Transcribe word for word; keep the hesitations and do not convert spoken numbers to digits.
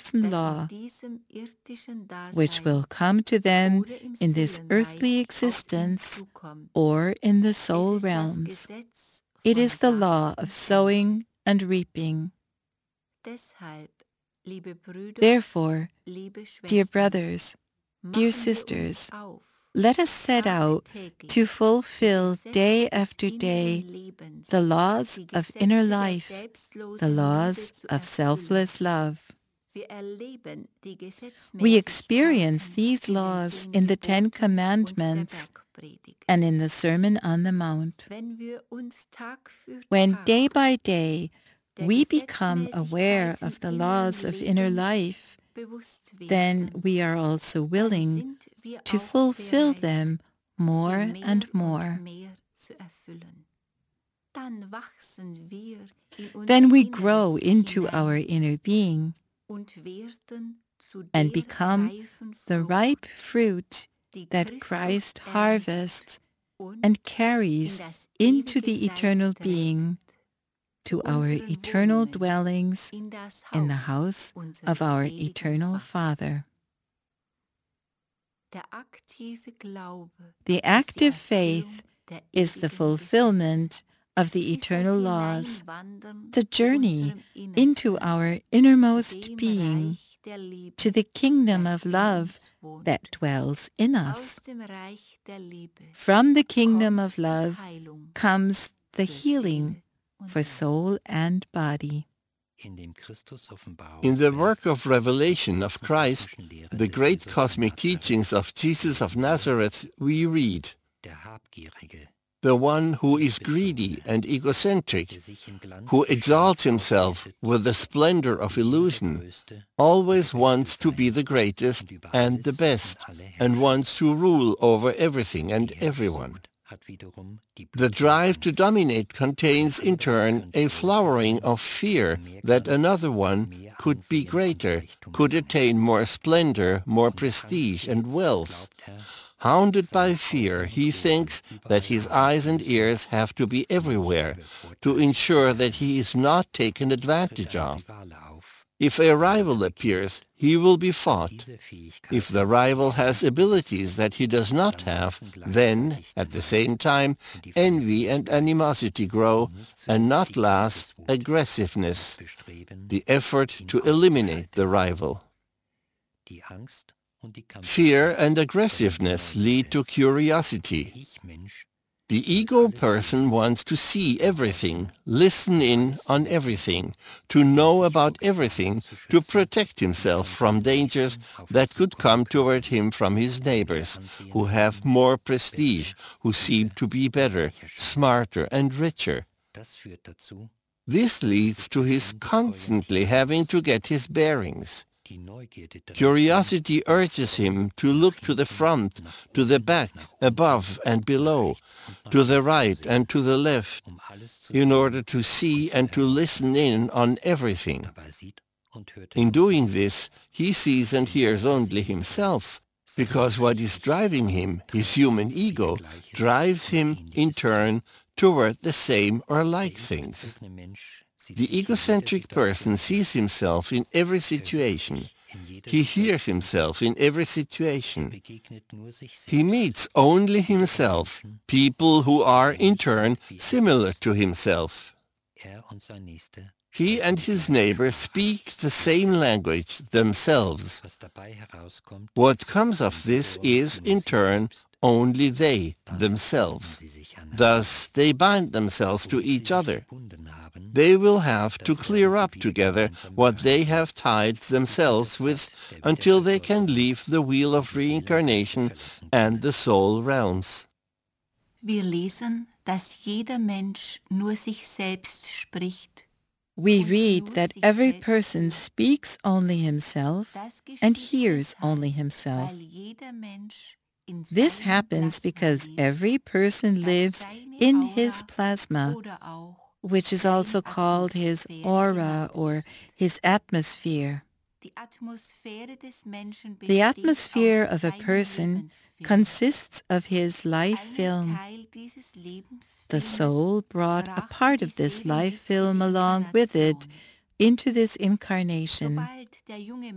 universal law which will come to them in this earthly existence or in the soul realms. It is the law of sowing and reaping. Therefore, dear brothers, dear sisters, let us set out to fulfill day after day the laws of inner life, the laws of selfless love. We experience these laws in the Ten Commandments and in the Sermon on the Mount. When day by day we become aware of the laws of inner life, then we are also willing to fulfill them more and more. Then we grow into our inner being and become the ripe fruit that Christ harvests and carries into the eternal being, to our eternal dwellings in the house of our eternal Father. The active faith is the fulfillment of the eternal laws, the journey into our innermost being, to the kingdom of love that dwells in us. From the kingdom of love comes the healing for soul and body. In the work of revelation of Christ, the great cosmic teachings of Jesus of Nazareth, we read, the one who is greedy and egocentric, who exalts himself with the splendor of illusion, always wants to be the greatest and the best, and wants to rule over everything and everyone. The drive to dominate contains in turn a flowering of fear that another one could be greater, could attain more splendor, more prestige and wealth. Hounded by fear, he thinks that his eyes and ears have to be everywhere to ensure that he is not taken advantage of. If a rival appears, he will be fought. If the rival has abilities that he does not have, then, at the same time, envy and animosity grow, and not last, aggressiveness, the effort to eliminate the rival. Fear and aggressiveness lead to curiosity. The ego person wants to see everything, listen in on everything, to know about everything, to protect himself from dangers that could come toward him from his neighbors, who have more prestige, who seem to be better, smarter and richer. This leads to his constantly having to get his bearings. Curiosity urges him to look to the front, to the back, above and below, to the right and to the left, in order to see and to listen in on everything. In doing this, he sees and hears only himself, because what is driving him, his human ego, drives him, in turn, toward the same or like things. The egocentric person sees himself in every situation. He hears himself in every situation. He meets only himself, people who are, in turn, similar to himself. He and his neighbor speak the same language themselves. What comes of this is, in turn, only they, themselves. Thus, they bind themselves to each other. They will have to clear up together what they have tied themselves with until they can leave the wheel of reincarnation and the soul realms. Wir lesen, dass jeder Mensch nur sich selbst spricht. We read that every person speaks only himself and hears only himself. This happens because every person lives in his plasma, which is also called his aura or his atmosphere. The atmosphere of a person consists of his life film. The soul brought a part of this life film along with it into this incarnation.